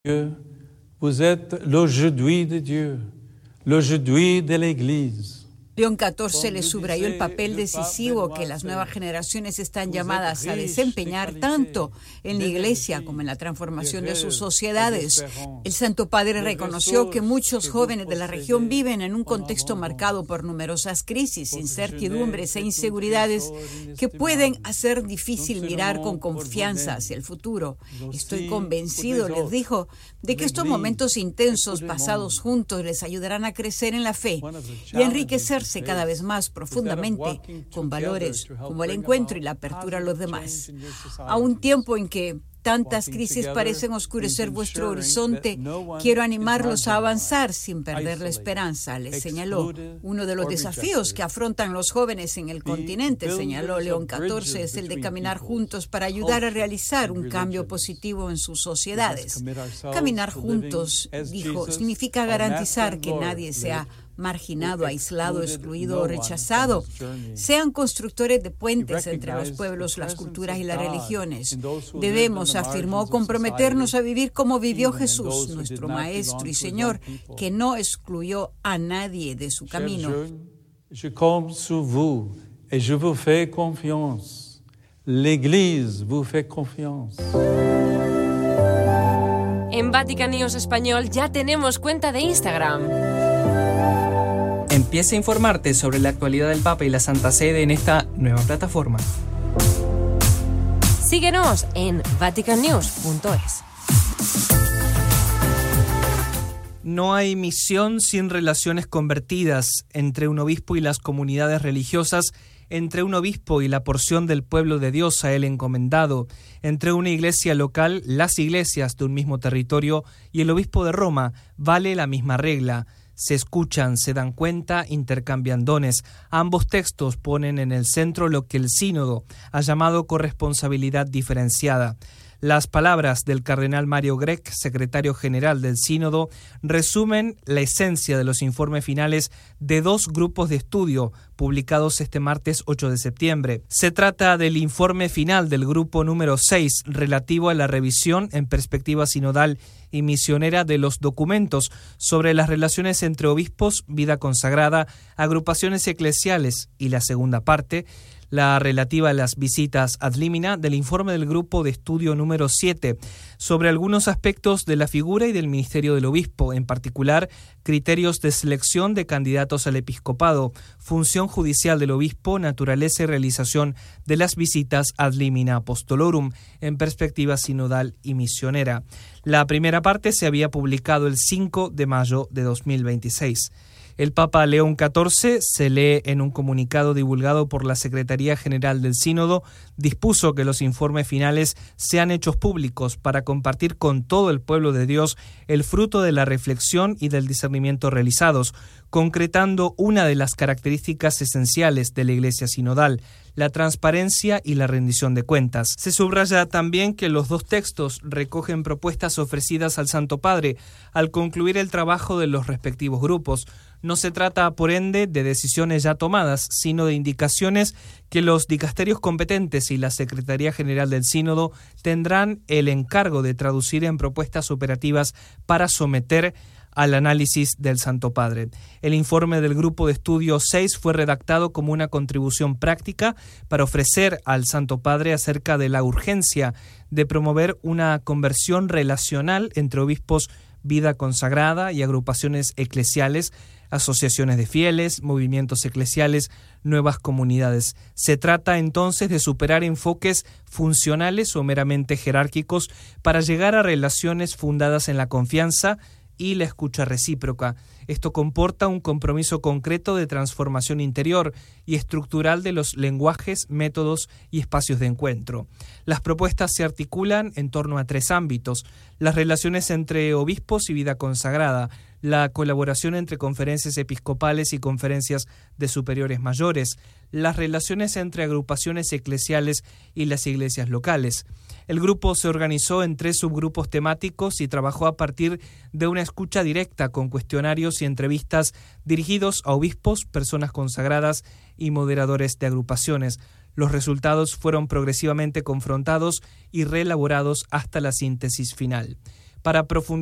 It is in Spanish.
Dieu, vous êtes l'aujourd'hui de Dieu, l'aujourd'hui de l'Église. León XIV le subrayó el papel decisivo que las nuevas generaciones están llamadas a desempeñar tanto en la Iglesia como en la transformación de sus sociedades. El Santo Padre reconoció que muchos jóvenes de la región viven en un contexto marcado por numerosas crisis, incertidumbres e inseguridades que pueden hacer difícil mirar con confianza hacia el futuro. Estoy convencido, les dijo, de que estos momentos intensos pasados juntos les ayudarán a crecer en la fe y a enriquecerse cada vez más profundamente con valores como el encuentro y la apertura a los demás. A un tiempo en que tantas crisis parecen oscurecer vuestro horizonte, quiero animarlos a avanzar sin perder la esperanza, les señaló. Uno de los desafíos que afrontan los jóvenes en el continente, señaló León XIV, es el de caminar juntos para ayudar a realizar un cambio positivo en sus sociedades. Caminar juntos, dijo, significa garantizar que nadie sea marginado, aislado, excluido o rechazado. Sean constructores de puentes entre los pueblos, las culturas y las religiones. Debemos, afirmó, comprometernos a vivir como vivió Jesús, nuestro Maestro y Señor, que no excluyó a nadie de su camino. Je compte sur vous et je vous fais confiance. L'Église vous fait confiance. En Vatican News Español ya tenemos cuenta de Instagram. Empieza a informarte sobre la actualidad del Papa y la Santa Sede en esta nueva plataforma. Síguenos en vaticannews.es. No hay misión sin relaciones convertidas entre un obispo y las comunidades religiosas, entre un obispo y la porción del pueblo de Dios a él encomendado, entre una iglesia local, las iglesias de un mismo territorio y el obispo de Roma, vale la misma regla. Se escuchan, se dan cuenta, intercambian dones. Ambos textos ponen en el centro lo que el sínodo ha llamado corresponsabilidad diferenciada. Las palabras del cardenal Mario Grech, secretario general del sínodo, resumen la esencia de los informes finales de dos grupos de estudio publicados este martes 8 de septiembre. Se trata del informe final del grupo número 6 relativo a la revisión en perspectiva sinodal y misionera de los documentos sobre las relaciones entre obispos, vida consagrada, agrupaciones eclesiales, y la segunda parte, la relativa a las visitas ad limina, del informe del grupo de estudio número 7 sobre algunos aspectos de la figura y del ministerio del obispo, en particular criterios de selección de candidatos al episcopado, función judicial del obispo, naturaleza y realización de las visitas ad limina apostolorum en perspectiva sinodal y misionera. La primera parte se había publicado el 5 de mayo de 2026. El Papa León XIV, se lee en un comunicado divulgado por la Secretaría General del Sínodo, dispuso que los informes finales sean hechos públicos para compartir con todo el pueblo de Dios el fruto de la reflexión y del discernimiento realizados, concretando una de las características esenciales de la Iglesia sinodal, la transparencia y la rendición de cuentas. Se subraya también que los dos textos recogen propuestas ofrecidas al Santo Padre al concluir el trabajo de los respectivos grupos. No se trata, por ende, de decisiones ya tomadas, sino de indicaciones que los dicasterios competentes y la Secretaría General del Sínodo tendrán el encargo de traducir en propuestas operativas para someter al análisis del Santo Padre. El informe del Grupo de Estudio 6 fue redactado como una contribución práctica para ofrecer al Santo Padre acerca de la urgencia de promover una conversión relacional entre obispos, vida consagrada y agrupaciones eclesiales, asociaciones de fieles, movimientos eclesiales, nuevas comunidades. Se trata entonces de superar enfoques funcionales o meramente jerárquicos para llegar a relaciones fundadas en la confianza y la escucha recíproca. Esto comporta un compromiso concreto de transformación interior y estructural de los lenguajes, métodos y espacios de encuentro. Las propuestas se articulan en torno a tres ámbitos: las relaciones entre obispos y vida consagrada, la colaboración entre conferencias episcopales y conferencias de superiores mayores, las relaciones entre agrupaciones eclesiales y las iglesias locales. El grupo se organizó en 3 subgrupos temáticos y trabajó a partir de una escucha directa con cuestionarios y entrevistas dirigidos a obispos, personas consagradas y moderadores de agrupaciones. Los resultados fueron progresivamente confrontados y reelaborados hasta la síntesis final. para profundizar